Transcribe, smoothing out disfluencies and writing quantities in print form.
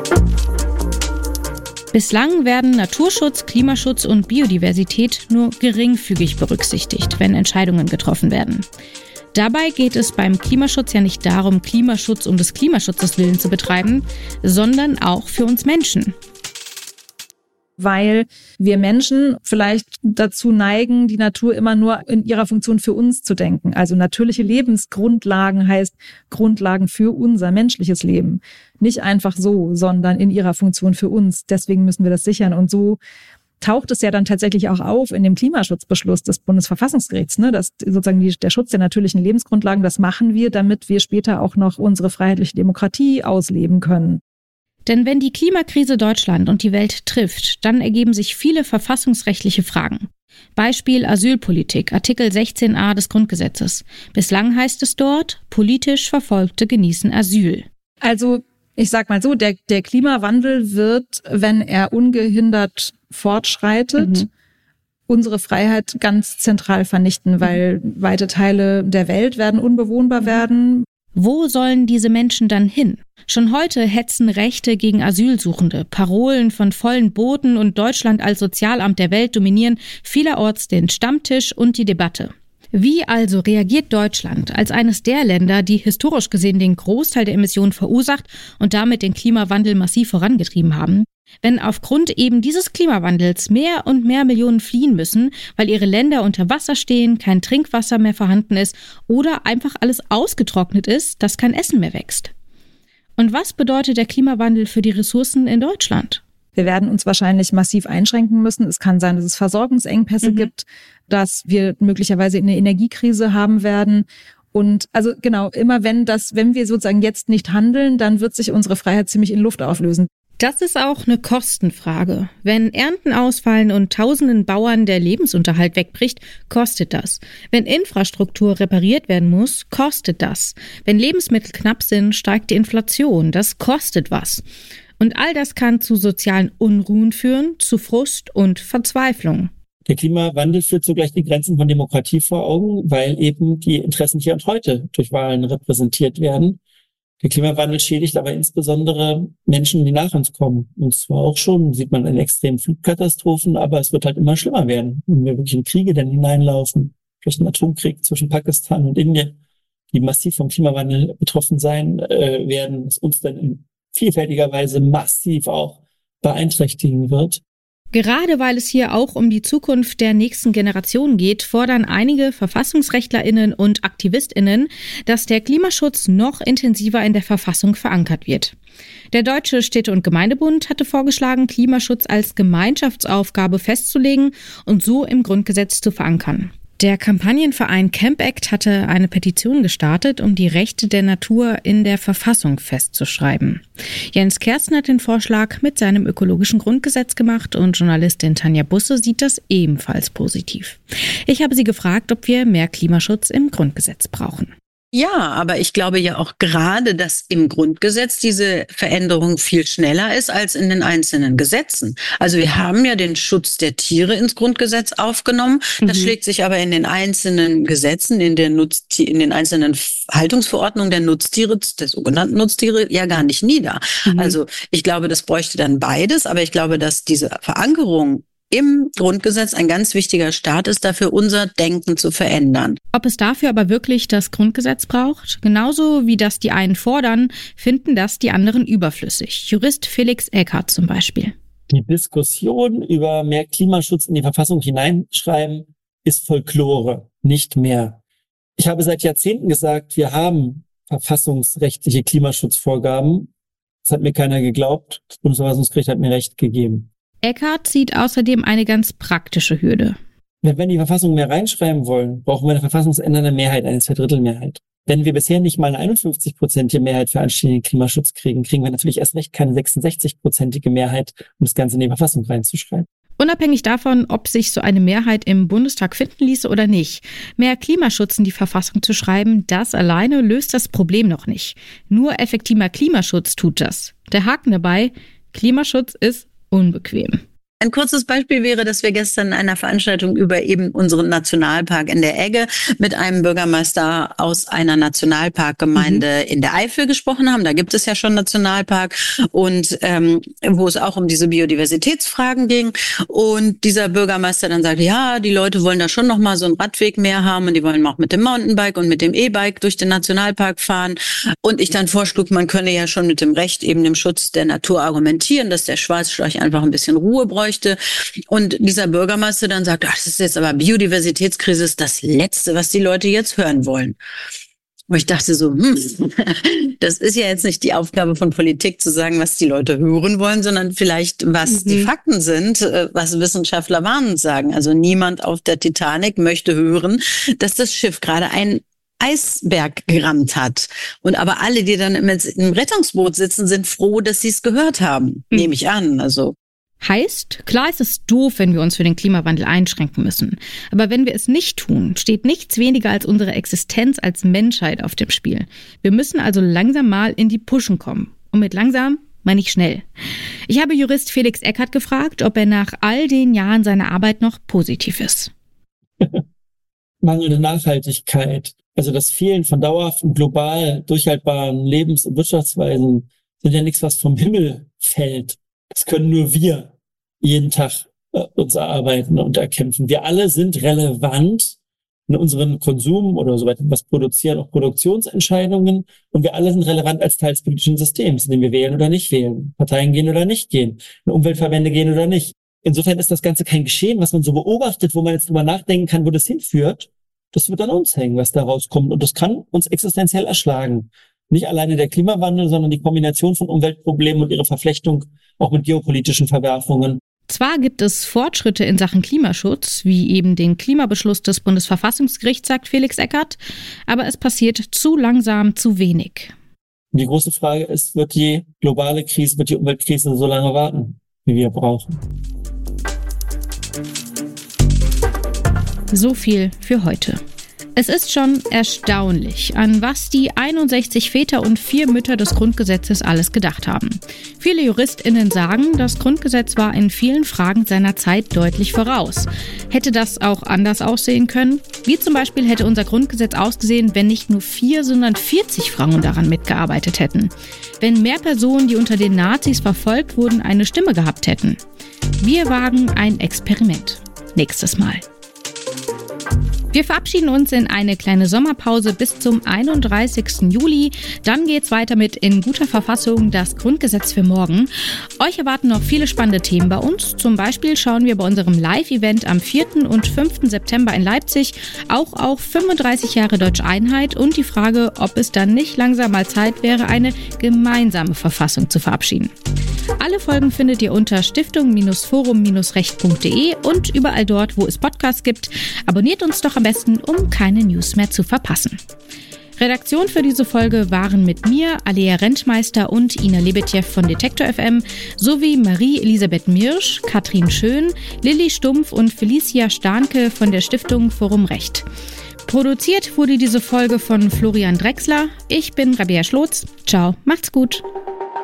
Bislang werden Naturschutz, Klimaschutz und Biodiversität nur geringfügig berücksichtigt, wenn Entscheidungen getroffen werden. Dabei geht es beim Klimaschutz ja nicht darum, Klimaschutz um des Klimaschutzes willen zu betreiben, sondern auch für uns Menschen. Weil wir Menschen vielleicht dazu neigen, die Natur immer nur in ihrer Funktion für uns zu denken. Also natürliche Lebensgrundlagen heißt Grundlagen für unser menschliches Leben. Nicht einfach so, sondern in ihrer Funktion für uns. Deswegen müssen wir das sichern. Und so taucht es ja dann tatsächlich auch auf in dem Klimaschutzbeschluss des Bundesverfassungsgerichts, ne? Dass sozusagen der Schutz der natürlichen Lebensgrundlagen, das machen wir, damit wir später auch noch unsere freiheitliche Demokratie ausleben können. Denn wenn die Klimakrise Deutschland und die Welt trifft, dann ergeben sich viele verfassungsrechtliche Fragen. Beispiel Asylpolitik, Artikel 16a des Grundgesetzes. Bislang heißt es dort, politisch Verfolgte genießen Asyl. Also ich sag mal so, der Klimawandel wird, wenn er ungehindert fortschreitet, unsere Freiheit ganz zentral vernichten, weil weite Teile der Welt werden unbewohnbar werden. Wo sollen diese Menschen dann hin? Schon heute hetzen Rechte gegen Asylsuchende. Parolen von vollen Booten und Deutschland als Sozialamt der Welt dominieren vielerorts den Stammtisch und die Debatte. Wie also reagiert Deutschland als eines der Länder, die historisch gesehen den Großteil der Emissionen verursacht und damit den Klimawandel massiv vorangetrieben haben, wenn aufgrund eben dieses Klimawandels mehr und mehr Millionen fliehen müssen, weil ihre Länder unter Wasser stehen, kein Trinkwasser mehr vorhanden ist oder einfach alles ausgetrocknet ist, dass kein Essen mehr wächst? Und was bedeutet der Klimawandel für die Ressourcen in Deutschland? Wir werden uns wahrscheinlich massiv einschränken müssen. Es kann sein, dass es Versorgungsengpässe gibt, dass wir möglicherweise eine Energiekrise haben werden. Und also genau, immer wenn wir sozusagen jetzt nicht handeln, dann wird sich unsere Freiheit ziemlich in Luft auflösen. Das ist auch eine Kostenfrage. Wenn Ernten ausfallen und tausenden Bauern der Lebensunterhalt wegbricht, kostet das. Wenn Infrastruktur repariert werden muss, kostet das. Wenn Lebensmittel knapp sind, steigt die Inflation. Das kostet was. Und all das kann zu sozialen Unruhen führen, zu Frust und Verzweiflung. Der Klimawandel führt zugleich die Grenzen von Demokratie vor Augen, weil eben die Interessen hier und heute durch Wahlen repräsentiert werden. Der Klimawandel schädigt aber insbesondere Menschen, die nach uns kommen. Und zwar auch schon, sieht man in extremen Flutkatastrophen, aber es wird halt immer schlimmer werden, wenn wir wirklich in Kriege dann hineinlaufen. Durch einen Atomkrieg zwischen Pakistan und Indien, die massiv vom Klimawandel betroffen sein werden, was uns dann in vielfältiger Weise massiv auch beeinträchtigen wird. Gerade weil es hier auch um die Zukunft der nächsten Generation geht, fordern einige VerfassungsrechtlerInnen und AktivistInnen, dass der Klimaschutz noch intensiver in der Verfassung verankert wird. Der Deutsche Städte- und Gemeindebund hatte vorgeschlagen, Klimaschutz als Gemeinschaftsaufgabe festzulegen und so im Grundgesetz zu verankern. Der Kampagnenverein CampAct hatte eine Petition gestartet, um die Rechte der Natur in der Verfassung festzuschreiben. Jens Kersten hat den Vorschlag mit seinem ökologischen Grundgesetz gemacht und Journalistin Tanja Busse sieht das ebenfalls positiv. Ich habe sie gefragt, ob wir mehr Klimaschutz im Grundgesetz brauchen. Ja, aber ich glaube ja auch gerade, dass im Grundgesetz diese Veränderung viel schneller ist als in den einzelnen Gesetzen. Also wir haben ja den Schutz der Tiere ins Grundgesetz aufgenommen. Das schlägt sich aber in den einzelnen Gesetzen, in den einzelnen Haltungsverordnungen der Nutztiere, der sogenannten Nutztiere, ja gar nicht nieder. Also ich glaube, das bräuchte dann beides, aber ich glaube, dass diese Verankerung im Grundgesetz ein ganz wichtiger Start ist, dafür unser Denken zu verändern. Ob es dafür aber wirklich das Grundgesetz braucht? Genauso wie das die einen fordern, finden das die anderen überflüssig. Jurist Felix Eckhardt zum Beispiel. Die Diskussion über mehr Klimaschutz in die Verfassung hineinschreiben ist Folklore, nicht mehr. Ich habe seit Jahrzehnten gesagt, wir haben verfassungsrechtliche Klimaschutzvorgaben. Das hat mir keiner geglaubt. Das Bundesverfassungsgericht hat mir Recht gegeben. Eckhardt sieht außerdem eine ganz praktische Hürde. Wenn wir die Verfassung mehr reinschreiben wollen, brauchen wir eine verfassungsändernde Mehrheit, eine Zweidrittelmehrheit. Wenn wir bisher nicht mal eine 51-prozentige Mehrheit für anständigen Klimaschutz kriegen, kriegen wir natürlich erst recht keine 66-prozentige Mehrheit, um das Ganze in die Verfassung reinzuschreiben. Unabhängig davon, ob sich so eine Mehrheit im Bundestag finden ließe oder nicht, mehr Klimaschutz in die Verfassung zu schreiben, das alleine löst das Problem noch nicht. Nur effektiver Klimaschutz tut das. Der Haken dabei, Klimaschutz ist unbequem. Ein kurzes Beispiel wäre, dass wir gestern in einer Veranstaltung über eben unseren Nationalpark in der Egge mit einem Bürgermeister aus einer Nationalparkgemeinde in der Eifel gesprochen haben. Da gibt es ja schon einen Nationalpark und wo es auch um diese Biodiversitätsfragen ging. Und dieser Bürgermeister dann sagte, ja, die Leute wollen da schon noch mal so einen Radweg mehr haben und die wollen auch mit dem Mountainbike und mit dem E-Bike durch den Nationalpark fahren. Und ich dann vorschlug, man könne ja schon mit dem Recht eben dem Schutz der Natur argumentieren, dass der Schwarzstorch einfach ein bisschen Ruhe bräuchte. Und dieser Bürgermeister dann sagt, ach, das ist jetzt aber Biodiversitätskrise, ist das Letzte, was die Leute jetzt hören wollen. Und ich dachte so, das ist ja jetzt nicht die Aufgabe von Politik zu sagen, was die Leute hören wollen, sondern vielleicht, was die Fakten sind, was Wissenschaftler warnend sagen. Also niemand auf der Titanic möchte hören, dass das Schiff gerade einen Eisberg gerammt hat. Und aber alle, die dann im Rettungsboot sitzen, sind froh, dass sie es gehört haben. Nehme ich an. Also heißt, klar ist es doof, wenn wir uns für den Klimawandel einschränken müssen. Aber wenn wir es nicht tun, steht nichts weniger als unsere Existenz als Menschheit auf dem Spiel. Wir müssen also langsam mal in die Puschen kommen. Und mit langsam meine ich schnell. Ich habe Jurist Felix Eckert gefragt, ob er nach all den Jahren seiner Arbeit noch positiv ist. Mangelnde Nachhaltigkeit, also das Fehlen von dauerhaften, global durchhaltbaren Lebens- und Wirtschaftsweisen sind ja nichts, was vom Himmel fällt. Das können nur wir jeden Tag uns erarbeiten und erkämpfen. Wir alle sind relevant in unseren Konsum oder so weiter, was produzieren, auch Produktionsentscheidungen. Und wir alle sind relevant als Teil des politischen Systems, in dem wir wählen oder nicht wählen, Parteien gehen oder nicht gehen, Umweltverbände gehen oder nicht. Insofern ist das Ganze kein Geschehen, was man so beobachtet, wo man jetzt drüber nachdenken kann, wo das hinführt. Das wird an uns hängen, was da rauskommt. Und das kann uns existenziell erschlagen. Nicht alleine der Klimawandel, sondern die Kombination von Umweltproblemen und ihre Verflechtung auch mit geopolitischen Verwerfungen. Zwar gibt es Fortschritte in Sachen Klimaschutz, wie eben den Klimabeschluss des Bundesverfassungsgerichts, sagt Felix Eckert, aber es passiert zu langsam, zu wenig. Und die große Frage ist, wird die globale Krise, wird die Umweltkrise so lange warten, wie wir brauchen? So viel für heute. Es ist schon erstaunlich, an was die 61 Väter und 4 Mütter des Grundgesetzes alles gedacht haben. Viele JuristInnen sagen, das Grundgesetz war in vielen Fragen seiner Zeit deutlich voraus. Hätte das auch anders aussehen können? Wie zum Beispiel hätte unser Grundgesetz ausgesehen, wenn nicht nur 4, sondern 40 Frauen daran mitgearbeitet hätten? Wenn mehr Personen, die unter den Nazis verfolgt wurden, eine Stimme gehabt hätten? Wir wagen ein Experiment. Nächstes Mal. Wir verabschieden uns in eine kleine Sommerpause bis zum 31. Juli. Dann geht's weiter mit In guter Verfassung, das Grundgesetz für morgen. Euch erwarten noch viele spannende Themen bei uns. Zum Beispiel schauen wir bei unserem Live-Event am 4. und 5. September in Leipzig auch auf 35 Jahre Deutsche Einheit und die Frage, ob es dann nicht langsam mal Zeit wäre, eine gemeinsame Verfassung zu verabschieden. Alle Folgen findet ihr unter stiftung-forum-recht.de und überall dort, wo es Podcasts gibt. Abonniert uns doch am besten, um keine News mehr zu verpassen. Redaktion für diese Folge waren mit mir, Alea Rentschmeister und Ina Lebetjew von Detektor FM sowie Marie-Elisabeth Mirsch, Katrin Schön, Lilly Stumpf und Felicia Starnke von der Stiftung Forum Recht. Produziert wurde diese Folge von Florian Drexler. Ich bin Rabea Schlotz. Ciao, macht's gut.